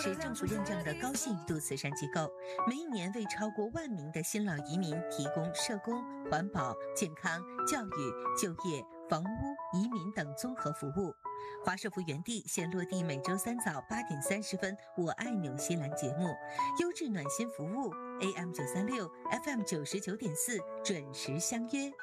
是政府认证的高信誉度慈善机构，每一年为超过1万名的新老移民提供社工、环保、健康、教育、就业、房屋、移民等综合服务。华社福园地现落地每周3早8点30分，我爱纽西兰节目，优质暖心服务 AM936 FM99.4，准时相约。